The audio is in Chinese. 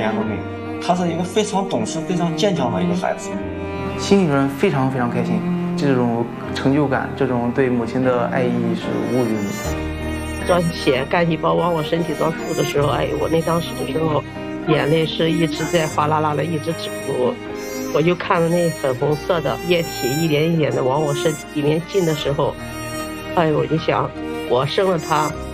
言都没有。他是一个非常懂事、非常坚强的一个孩子， 心里面非常非常开心，这种成就感，这种对母亲的爱意是无与伦比。 装血干细胞往我身体装注的时候，哎，我那当时的时候，眼泪是一直在哗啦啦的一直止不住。我就看着那粉红色的液体一点一点的往我身体里面进的时候，哎，我就想，我生了他，